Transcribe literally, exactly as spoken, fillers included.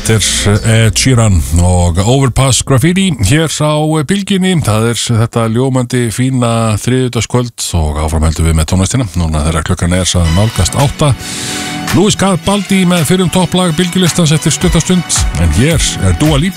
Þetta er Ed Sheeran og Overpass Graffiti hér á Bylgjunni. Það er þetta ljómandi fína þriðjudagskvöld og áfram heldum við með tónlistina. Núna þegar klukkan er að nálgast átta. Louis Capaldi með fyrrum topplag Bylgjulistans eftir stuttastund. En hér er Dua Lipa.